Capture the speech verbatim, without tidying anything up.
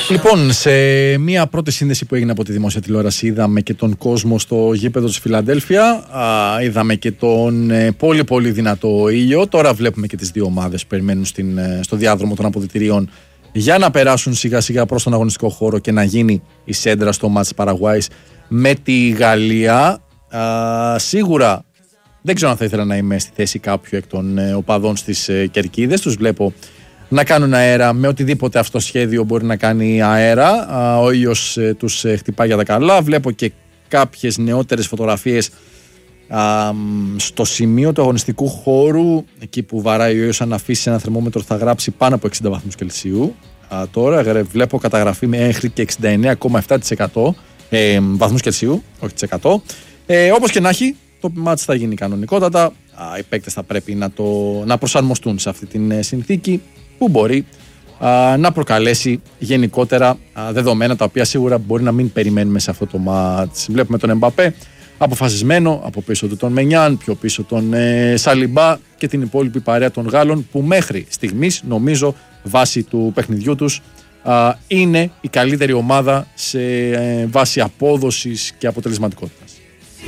Λοιπόν, σε μία πρώτη σύνδεση που έγινε από τη δημόσια τηλεόραση είδαμε και τον κόσμο στο γήπεδο της Φιλαδέλφια, α, είδαμε και τον ε, πολύ πολύ δυνατό ήλιο. Τώρα βλέπουμε και τις δύο ομάδες που περιμένουν στην, ε, στο διάδρομο των αποδυτηρίων για να περάσουν σιγά σιγά προς τον αγωνιστικό χώρο και να γίνει η σέντρα στο μάτς Παραγουάης με τη Γαλλία. Α, σίγουρα δεν ξέρω αν θα ήθελα να είμαι στη θέση κάποιου εκ των ε, οπαδών στις ε, κερκίδες. Τους βλέπω να κάνουν αέρα με οτιδήποτε αυτοσχέδιο μπορεί να κάνει αέρα. Ο ήλιος ε, τους ε, χτυπάει για τα καλά. Βλέπω και κάποιες νεότερες φωτογραφίες α, στο σημείο του αγωνιστικού χώρου, εκεί που βαράει ο ήλιος. Αν αφήσει ένα θερμόμετρο θα γράψει πάνω από εξήντα βαθμούς Κελσίου. Α, τώρα βλέπω καταγραφή μέχρι και εξήντα εννέα κόμμα επτά τοις εκατό ε, βαθμούς Κελσίου, όχι της εκατό. Ε, όπως και να έχει, το μάτς θα γίνει κανονικότατα. Α, οι παίκτες θα πρέπει να, το, να προσαρμοστούν σε αυτή την ε, συνθήκη που μπορεί α, να προκαλέσει γενικότερα α, δεδομένα τα οποία σίγουρα μπορεί να μην περιμένουμε σε αυτό το μάτς. Βλέπουμε τον Εμπαπέ αποφασισμένο, από πίσω του τον Μενιάν, πιο πίσω τον ε, Σαλιμπά και την υπόλοιπη παρέα των Γάλλων, που μέχρι στιγμής, νομίζω, βάσει του παιχνιδιού τους, α, είναι η καλύτερη ομάδα σε ε, βάση απόδοσης και αποτελεσματικότητας.